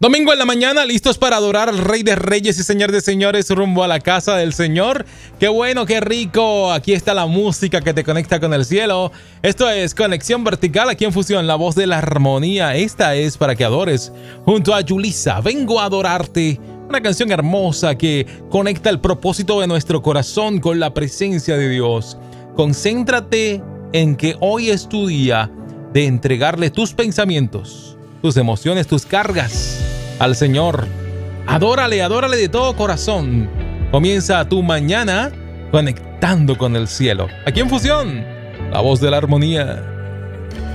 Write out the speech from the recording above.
Domingo en la mañana, listos para adorar al Rey de Reyes y Señor de Señores rumbo a la casa del Señor. ¡Qué bueno, qué rico! Aquí está la música que te conecta con el cielo. Esto es Conexión Vertical aquí en Fusión, la voz de la armonía. Esta es para que adores junto a Yulisa. Vengo a adorarte. Una canción hermosa que conecta el propósito de nuestro corazón con la presencia de Dios. Concéntrate en que hoy es tu día de entregarle tus pensamientos, tus emociones, tus cargas al Señor. Adórale, adórale de todo corazón. Comienza tu mañana conectando con el cielo. Aquí en Fusión, la voz de la armonía.